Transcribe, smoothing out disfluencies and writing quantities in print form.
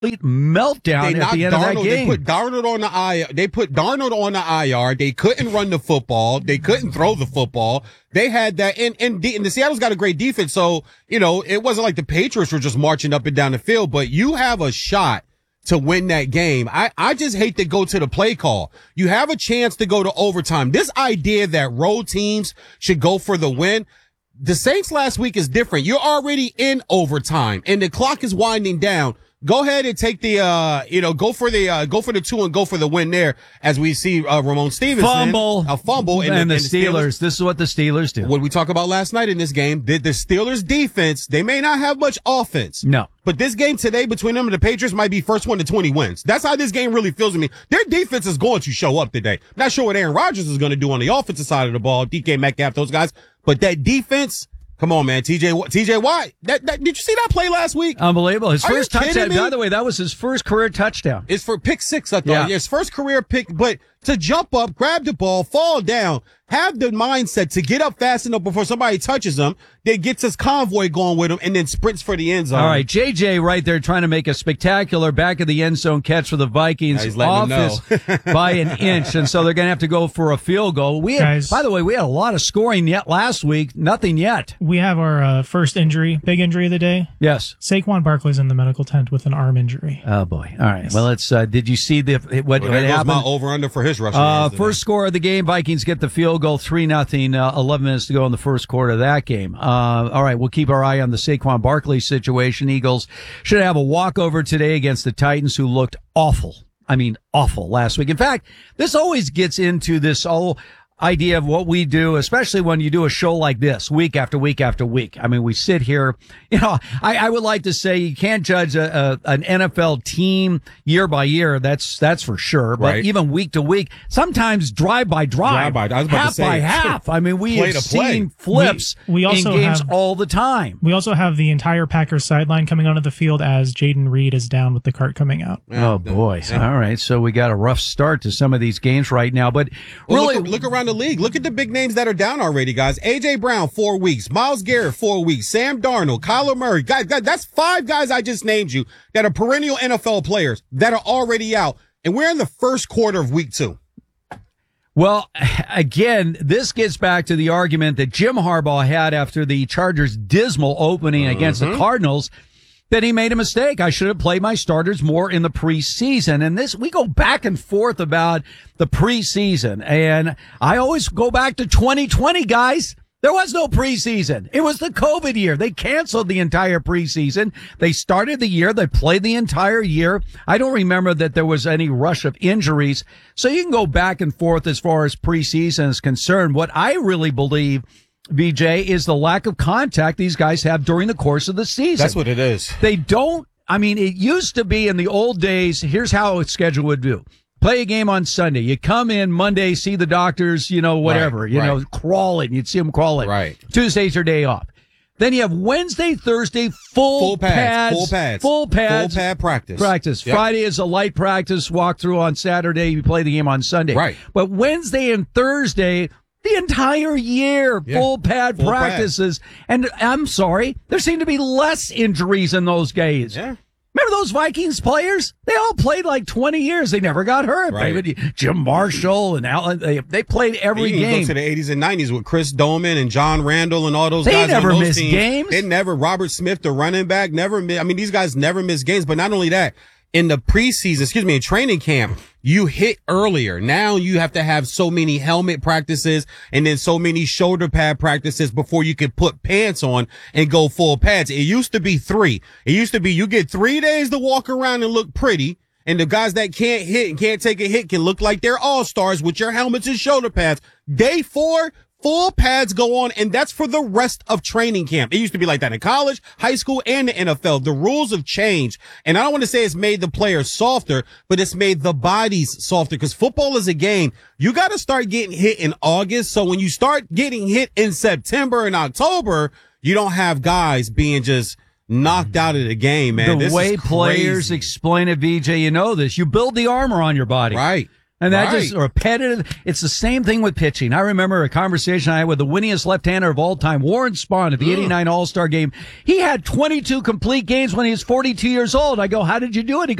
meltdown at the end of that game. They put Darnold on the IR. They put Darnold on the IR. They couldn't run the football. They couldn't throw the football. They had that, and the Seattle's got a great defense. So, it wasn't like the Patriots were just marching up and down the field, but you have a shot to win that game. I just hate to go to the play call. You have a chance to go to overtime. This idea that road teams should go for the win. The Saints last week is different. You're already in overtime and the clock is winding down. Go ahead and take the, go for the 2 and go for the win there as we see, Ramon Stevenson. A fumble. And the Steelers. This is what the Steelers do. What we talked about last night in this game, the Steelers defense, they may not have much offense. No. But this game today between them and the Patriots might be first one to 20 wins. That's how this game really feels to me. Their defense is going to show up today. Not sure what Aaron Rodgers is going to do on the offensive side of the ball, DK Metcalf, those guys. But that defense, come on, man. TJ Watt. Did you see that play last week? Unbelievable. His first touchdown. By the way, that was his first career touchdown. It's for pick 6, I thought. Yeah. His first career pick, but to jump up, grab the ball, fall down, have the mindset to get up fast enough before somebody touches him, then gets his convoy going with him, and then sprints for the end zone. All right, JJ right there trying to make a spectacular back of the end zone catch for the Vikings off by an inch, and so they're going to have to go for a field goal. By the way, we had a lot of scoring yet last week. Nothing yet. We have our first big injury of the day. Yes. Saquon Barkley's in the medical tent with an arm injury. Oh, boy. All right. Well, it's did you see what happened? My over-under for his rushing. First score of the game, Vikings get the field goal, 3-0, 11 minutes to go in the first quarter of that game. All right, we'll keep our eye on the Saquon Barkley situation. Eagles should have a walkover today against the Titans, who looked awful. I mean, awful last week. In fact, this always gets into this whole idea of what we do, especially when you do a show like this week after week after week. I mean, we sit here, I would like to say you can't judge an NFL team year by year. That's for sure. But even week to week, sometimes drive by drive, half by half. I mean, we have seen flips we also in games all the time. We also have the entire Packers sideline coming onto the field as Jaden Reed is down with the cart coming out. Oh boy. All right. So we got a rough start to some of these games right now, but really look around the league. Look at the big names that are down already, guys. A.J. Brown, 4 weeks. Myles Garrett, 4 weeks. Sam Darnold, Kyler Murray. Guys, that's 5 guys I just named you that are perennial NFL players that are already out. And we're in the first quarter of week 2. Well, again, this gets back to the argument that Jim Harbaugh had after the Chargers' dismal opening against the Cardinals, that he made a mistake. I should have played my starters more in the preseason. And we go back and forth about the preseason. And I always go back to 2020, guys. There was no preseason. It was the COVID year. They canceled the entire preseason. They started the year. They played the entire year. I don't remember that there was any rush of injuries. So you can go back and forth as far as preseason is concerned. What I really believe, BJ, is the lack of contact these guys have during the course of the season. That's what it is. They don't. I mean, it used to be in the old days, here's how a schedule would do. Play a game on Sunday. You come in Monday, see the doctors, whatever, crawling. You'd see them crawling. Right. Tuesday's their day off. Then you have Wednesday, Thursday, full pads. Full pad practice. Yep. Friday is a light practice, walk through on Saturday. You play the game on Sunday. Right. But Wednesday and Thursday, the entire year, full pad practices. And I'm sorry, there seem to be less injuries in those days. Yeah. Remember those Vikings players? They all played like 20 years. They never got hurt. Right. Jim Marshall and Allen, they played every game. Go to the 80s and 90s with Chris Doman and John Randall and all those guys. They never missed teams. Games. They never, Robert Smith, the running back, these guys never miss games. But not only that, in the preseason, in training camp, you hit earlier. Now you have to have so many helmet practices and then so many shoulder pad practices before you can put pants on and go full pads. It used to be 3. It used to be you get 3 days to walk around and look pretty. And the guys that can't hit and can't take a hit can look like they're all-stars with your helmets and shoulder pads. Day 4, full pads go on, and that's for the rest of training camp. It used to be like that in college, high school, and the NFL. The rules have changed, and I don't want to say it's made the players softer, but it's made the bodies softer, because football is a game. You got to start getting hit in August, so when you start getting hit in September and October, you don't have guys being just knocked out of the game, man. The way players explain it, VJ, you know this. You build the armor on your body. Right. And that Right. just repetitive. It's the same thing with pitching. I remember a conversation I had with the winningest left-hander of all time, Warren Spahn, at the 89 All-Star game. He had 22 complete games when he was 42 years old. I go, how did you do it? He